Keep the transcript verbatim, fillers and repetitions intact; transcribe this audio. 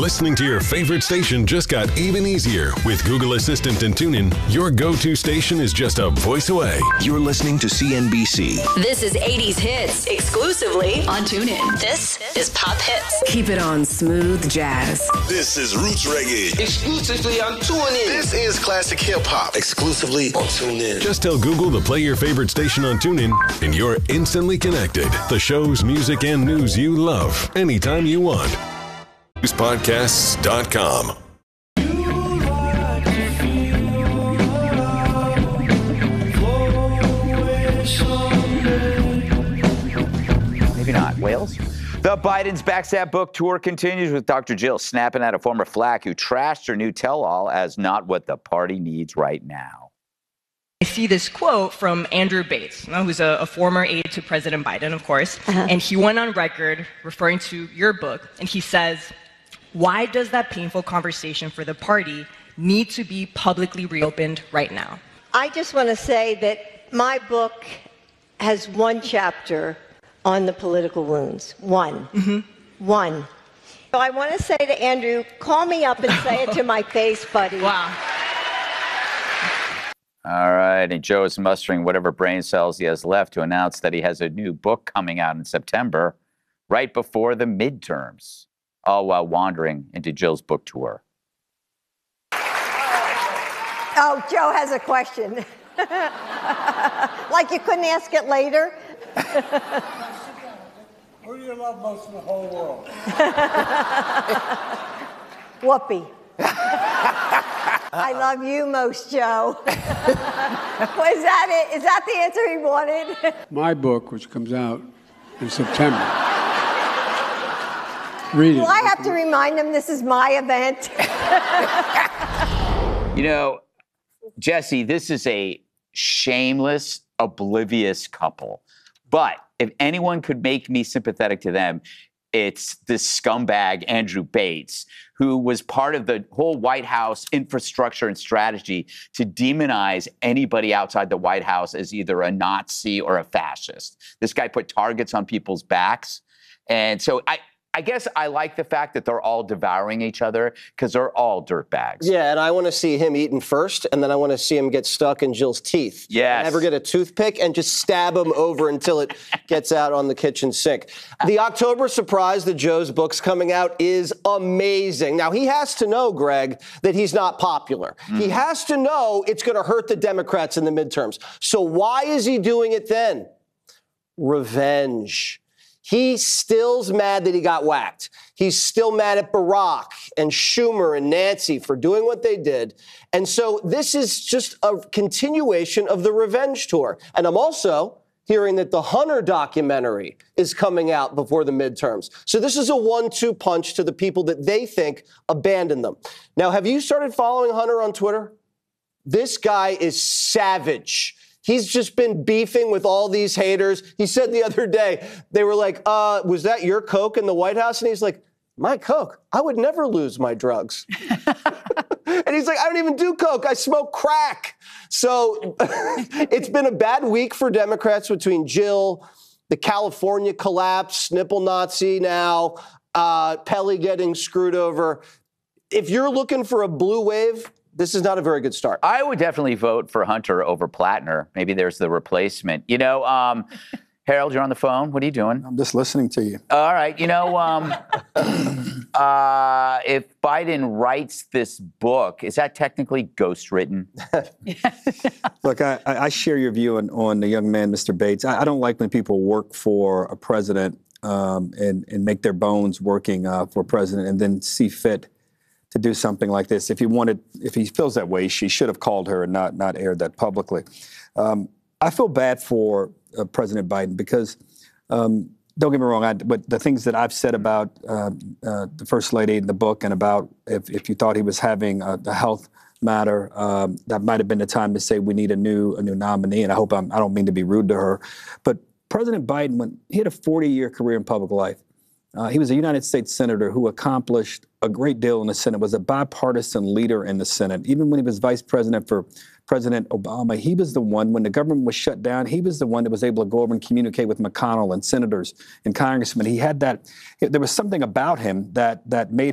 Listening to your favorite station just got even easier. With Google Assistant and TuneIn, your go-to station is just a voice away. You're listening to C N B C. This is eighties Hits, exclusively on TuneIn. This is Pop Hits. Keep it on smooth jazz. This is Roots Reggae. Exclusively on TuneIn. This is Classic Hip Hop. Exclusively on TuneIn. Just tell Google to play your favorite station on TuneIn, and you're instantly connected. The shows, music, and news you love anytime you want. news podcasts dot com. Maybe not. Wales? The Biden's Backstab book tour continues with Doctor Jill snapping at a former flack who trashed her new tell-all as not what the party needs right now. I see this quote from Andrew Bates, you know, who's a, a former aide to President Biden, of course, uh-huh. and he went on record referring to your book, and he says, "Why does that painful conversation for the party need to be publicly reopened right now?" I just want to say that my book has one chapter on the political wounds. One. Mm-hmm. One. So I want to say to Andrew, call me up and say it to my face, buddy. Wow. All right, and Joe is mustering whatever brain cells he has left to announce that he has a new book coming out in September, right before the midterms, all while wandering into Jill's book tour. Oh, Joe has a question. Like you couldn't ask it later? Who do you love most in the whole world? Whoopi. I love you most, Joe. Was that it? Is that the answer he wanted? My book, which comes out in September. Read it. Well, I have to remind him this is my event. You know, Jesse, this is a shameless, oblivious couple. But if anyone could make me sympathetic to them, it's this scumbag, Andrew Bates, who was part of the whole White House infrastructure and strategy to demonize anybody outside the White House as either a Nazi or a fascist. This guy put targets on people's backs. And so I, I guess I like the fact that they're all devouring each other because they're all dirtbags. Yeah, and I want to see him eaten first, and then I want to see him get stuck in Jill's teeth. Yes. Never get a toothpick and just stab him over until it gets out on the kitchen sink. The October surprise that Joe's book's coming out is amazing. Now, he has to know, Greg, that he's not popular. Mm. He has to know it's going to hurt the Democrats in the midterms. So why is he doing it then? Revenge. He's still's mad that he got whacked. He's still mad at Barack and Schumer and Nancy for doing what they did. And so this is just a continuation of the revenge tour. And I'm also hearing that the Hunter documentary is coming out before the midterms. So this is a one two punch to the people that they think abandoned them. Now, have you started following Hunter on Twitter? This guy is savage. He's just been beefing with all these haters. He said the other day, they were like, uh, was that your Coke in the White House? And he's like, my Coke? I would never lose my drugs. And he's like, I don't even do Coke. I smoke crack. So it's been a bad week for Democrats between Jill, the California collapse, nipple Nazi now, uh, Pele getting screwed over. If you're looking for a blue wave, this is not a very good start. I would definitely vote for Hunter over Plattner. Maybe there's the replacement. You know, um, Harold, you're on the phone. What are you doing? I'm just listening to you. All right. You know, um, uh, if Biden writes this book, is that technically ghostwritten? Look, I, I share your view on, on the young man, Mister Bates. I, I don't like when people work for a president um, and, and make their bones working uh, for a president and then see fit to do something like this. If he wanted, if he feels that way, she should have called her and not not aired that publicly. Um, I feel bad for uh, President Biden because, um, don't get me wrong, I, but the things that I've said about uh, uh, the First Lady in the book and about if, if you thought he was having a, a health matter, um, that might have been the time to say we need a new a new nominee. And I hope I'm, I don't mean to be rude to her, but President Biden, when he had a forty-year career in public life, Uh, he was a United States senator who accomplished a great deal in the Senate, was a bipartisan leader in the Senate. Even when he was vice president for President Obama, he was the one, when the government was shut down, he was the one that was able to go over and communicate with McConnell and senators and congressmen. He had that, there was something about him that that made